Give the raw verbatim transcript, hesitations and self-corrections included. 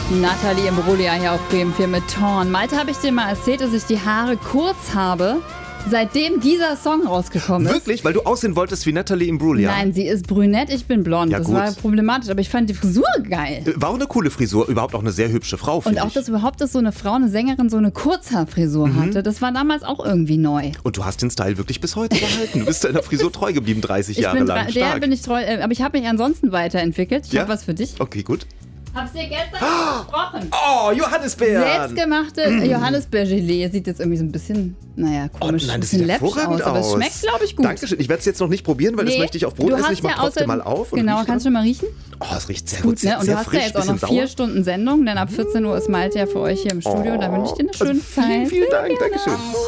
Nathalie Imbruglia hier auf Bremen vier mit Torn. Malte, habe ich dir mal erzählt, dass ich die Haare kurz habe, seitdem dieser Song rausgekommen ist? Wirklich? Weil du aussehen wolltest wie Nathalie Imbruglia? Nein, sie ist brünett, ich bin blond. Ja, das gut. war problematisch, aber ich fand die Frisur geil. War auch eine coole Frisur, überhaupt auch eine sehr hübsche Frau, Und finde auch, ich. dass überhaupt dass so eine Frau, eine Sängerin, so eine Kurzhaarfrisur Mhm. hatte, das war damals auch irgendwie neu. Und du hast den Style wirklich bis heute behalten. Du bist deiner Frisur treu geblieben, dreißig Ich Jahre bin lang. dra- der Stark. bin ich treu, äh, aber ich habe mich ansonsten weiterentwickelt. Ich Ja? habe was für dich. Okay, gut. Hab's dir gestern versprochen. Oh, Johannisbeeren! Selbstgemachte Johannisbeer-Gelee. Sieht jetzt irgendwie so ein bisschen, naja, Oh, komisch, nein, das ein sieht bisschen läppisch hervorragend aus. Aber es aus. schmeckt, glaube ich, gut. Dankeschön. Ich werde es jetzt noch nicht probieren, weil das Nee, möchte ich auf Brot du essen. hast Ich mach ja trotzdem außerdem- mal auf. Und Genau, riech kannst du dran. mal riechen? Oh, es riecht sehr Gut, gut, sehr, ne? Und sehr du hast frisch, ja jetzt auch bisschen noch sauer. vier Stunden Sendung, denn ab vierzehn Uhr ist Malte ja für euch hier im Studio. Da wünsche ich dir eine schöne Also vielen, Zeit. vielen Sehr Dank. gerne. Dankeschön.